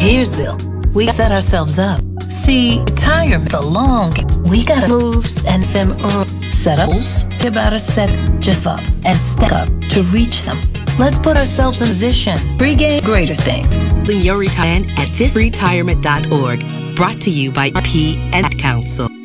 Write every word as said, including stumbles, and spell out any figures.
Here's the we set ourselves up. See, retirement the long. We got moves and them uh, setups. About a set just up and stack up to reach them. Let's put ourselves in position. Pre-game greater things. Your retirement at this retirement dot org. Brought to you by P and Council.